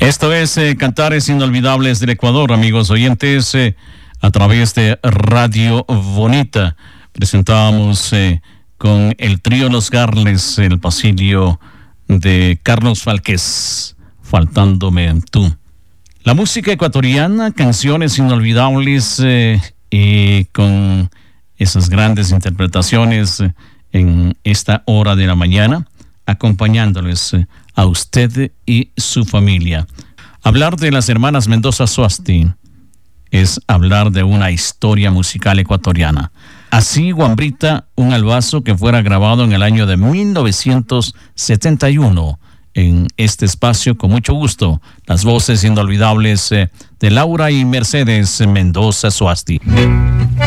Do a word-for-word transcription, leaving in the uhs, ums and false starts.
Esto es eh, Cantares Inolvidables del Ecuador, amigos oyentes, eh, a través de Radio Bonita. Presentábamos eh, con el trío Los Garles el pasillo de Carlos Falqués, Faltándome tú. La música ecuatoriana, canciones inolvidables eh, y con esas grandes interpretaciones eh, en esta hora de la mañana, acompañándoles eh, a usted y su familia. Hablar de las hermanas Mendoza Soasti es hablar de una historia musical ecuatoriana. Así Guambrita, un albazo que fuera grabado en el año de mil novecientos setenta y uno. En este espacio, con mucho gusto, las voces inolvidables eh, de Laura y Mercedes Mendoza Soasti.